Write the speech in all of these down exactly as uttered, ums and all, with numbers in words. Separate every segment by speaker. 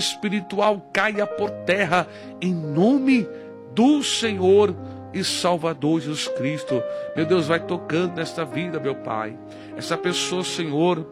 Speaker 1: espiritual caia por terra, em nome do Senhor e Salvador Jesus Cristo. Meu Deus, vai tocando nesta vida, meu Pai. Essa pessoa, Senhor,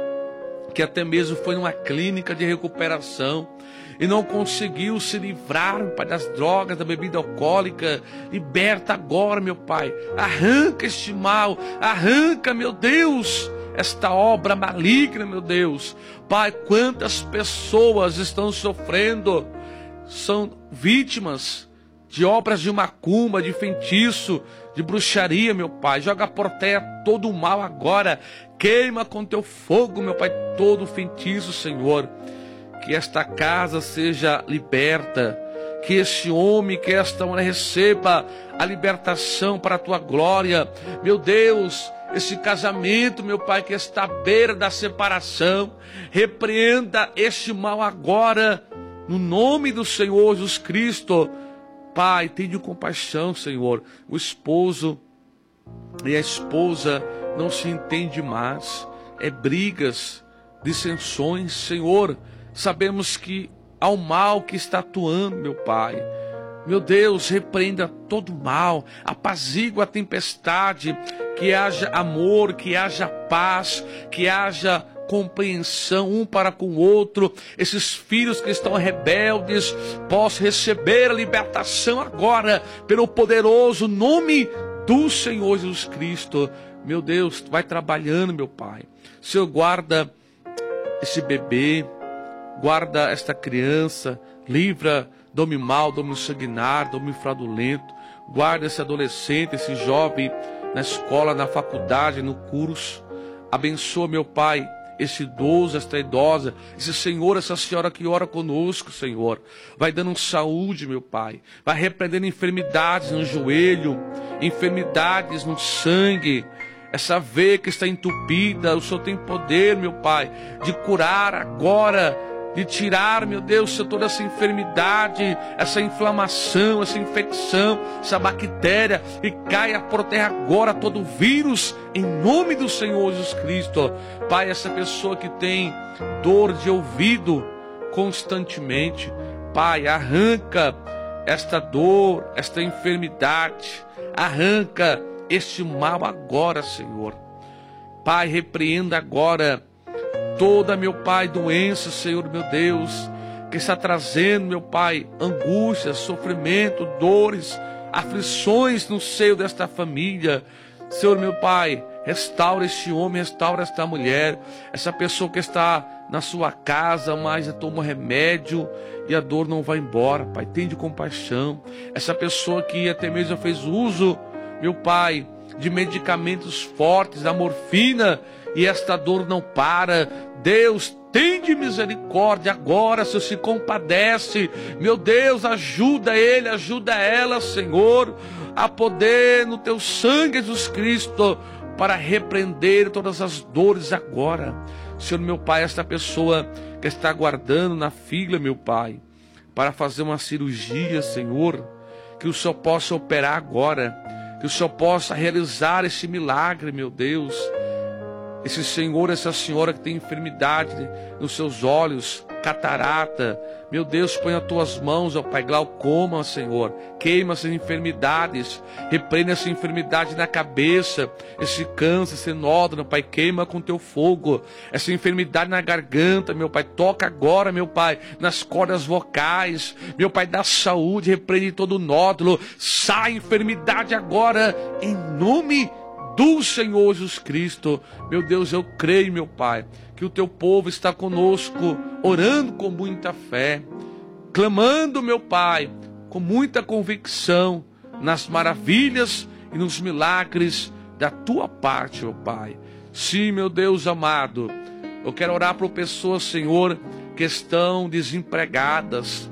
Speaker 1: que até mesmo foi numa clínica de recuperação e não conseguiu se livrar, meu Pai, das drogas, da bebida alcoólica, liberta agora, meu Pai. Arranca este mal, arranca, meu Deus, esta obra maligna, meu Deus. Pai, quantas pessoas estão sofrendo, são vítimas de obras de macumba, de feitiço, de bruxaria, meu Pai. Joga por terra todo o mal agora. Queima com teu fogo, meu Pai, todo o feitiço, Senhor. Que esta casa seja liberta. Que este homem, que esta mulher receba a libertação para a tua glória. Meu Deus, esse casamento, meu Pai, que está à beira da separação, repreenda este mal agora, no nome do Senhor Jesus Cristo. Pai, tenha compaixão, Senhor. O esposo e a esposa não se entendem mais. É brigas, dissensões, Senhor. Sabemos que há um mal que está atuando, meu Pai. Meu Deus, repreenda todo mal, apazigua a tempestade, que haja amor, que haja paz, que haja compreensão um para com o outro. Esses filhos que estão rebeldes possam receber a libertação agora, pelo poderoso nome do Senhor Jesus Cristo. Meu Deus, vai trabalhando, meu Pai. Senhor, guarda esse bebê, guarda esta criança, livra do homem mau, do homem sanguinário, do homem fraudulento. Guarda esse adolescente, esse jovem na escola, na faculdade, no curso. Abençoa, meu Pai, esse idoso, esta idosa, esse senhor, essa senhora que ora conosco, Senhor. Vai dando saúde, meu Pai. Vai repreendendo enfermidades no joelho, enfermidades no sangue. Essa veia que está entupida, o Senhor tem poder, meu Pai, de curar agora, de tirar, meu Deus, Senhor, toda essa enfermidade, essa inflamação, essa infecção, essa bactéria, e caia por terra agora todo vírus, em nome do Senhor Jesus Cristo. Pai, essa pessoa que tem dor de ouvido constantemente, Pai, arranca esta dor, esta enfermidade, arranca este mal agora, Senhor. Pai, repreenda agora toda, meu Pai, doença, Senhor, meu Deus, que está trazendo, meu Pai, angústia, sofrimento, dores, aflições no seio desta família. Senhor, meu Pai, restaura este homem, restaura esta mulher, essa pessoa que está na sua casa, mas já toma remédio e a dor não vai embora. Pai, tenha compaixão. Essa pessoa que até mesmo fez uso, meu Pai, de medicamentos fortes, da morfina, e esta dor não para. Deus, tem de misericórdia agora, Senhor, se compadece. Meu Deus, ajuda ele, ajuda ela, Senhor, a poder no teu sangue, Jesus Cristo, para repreender todas as dores agora. Senhor, meu Pai, esta pessoa que está aguardando na fila, meu Pai, para fazer uma cirurgia, Senhor, que o Senhor possa operar agora, que o Senhor possa realizar esse milagre, meu Deus. Esse senhor, essa senhora que tem enfermidade nos seus olhos, catarata, meu Deus, põe as tuas mãos, ó Pai, glaucoma, Senhor, queima essas enfermidades, repreenda essa enfermidade na cabeça, esse câncer, esse nódulo, Pai, queima com teu fogo, essa enfermidade na garganta, meu Pai, toca agora, meu Pai, nas cordas vocais, meu Pai, dá saúde, repreende todo o nódulo, sai enfermidade agora, em nome de do Senhor Jesus Cristo. Meu Deus, eu creio, meu Pai, que o teu povo está conosco, orando com muita fé, clamando, meu Pai, com muita convicção, nas maravilhas e nos milagres da tua parte, meu Pai. Sim, meu Deus amado, eu quero orar por pessoas, Senhor, que estão desempregadas.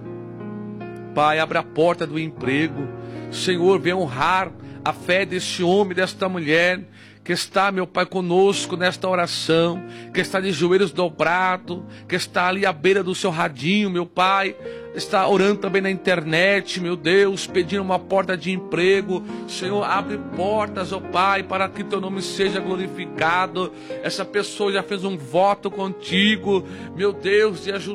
Speaker 1: Pai, abre a porta do emprego. Senhor, venha honrar a fé deste homem, desta mulher, que está, meu Pai, conosco nesta oração, que está de joelhos dobrados, que está ali à beira do seu radinho, meu Pai, está orando também na internet, meu Deus, pedindo uma porta de emprego. Senhor, abre portas, ó Pai, para que teu nome seja glorificado. Essa pessoa já fez um voto contigo, meu Deus, de ajudar.